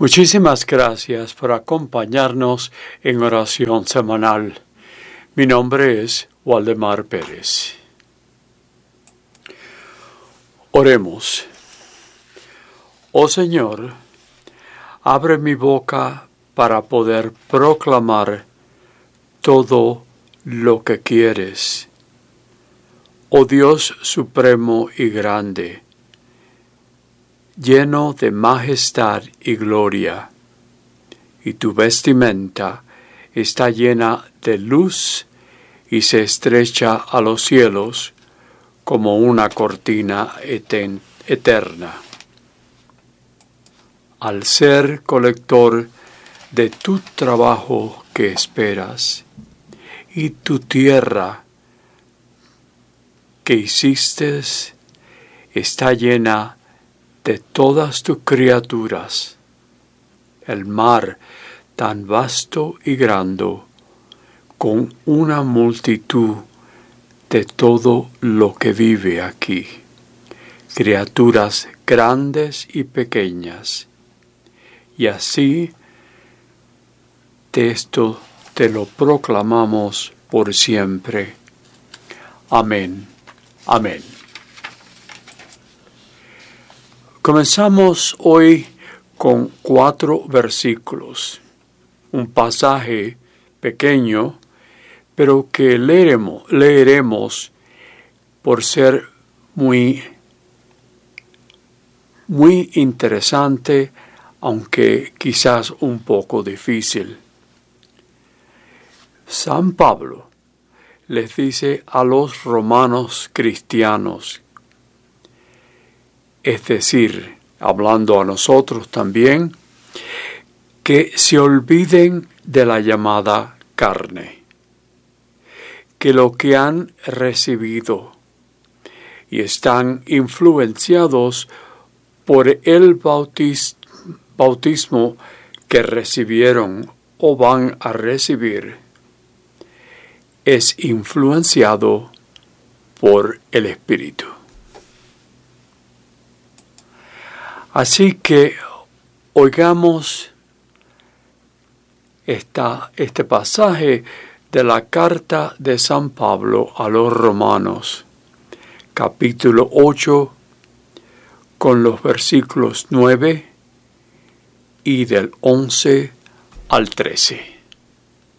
Muchísimas gracias por acompañarnos en oración semanal. Mi nombre es Waldemar Pérez. Oremos. Oh Señor, abre mi boca para poder proclamar todo lo que quieres. Oh Dios supremo y grande, lleno de majestad y gloria, y tu vestimenta está llena de luz y se estrecha a los cielos como una cortina eterna. Al ser colector de tu trabajo que esperas, y tu tierra que hiciste está llena de todas tus criaturas, el mar tan vasto y grande, con una multitud de todo lo que vive aquí, criaturas grandes y pequeñas, y así esto te lo proclamamos por siempre. Amén. Amén. Comenzamos hoy con 4 versículos, un pasaje pequeño, pero que leeremos por ser muy interesante, aunque quizás un poco difícil. San Pablo les dice a los romanos cristianos, es decir, hablando a nosotros también, que se olviden de la llamada carne, que lo que han recibido y están influenciados por el bautismo que recibieron o van a recibir, es influenciado por el Espíritu. Así que oigamos este pasaje de la carta de San Pablo a los Romanos, capítulo 8, con los versículos 9 y del 11 al 13.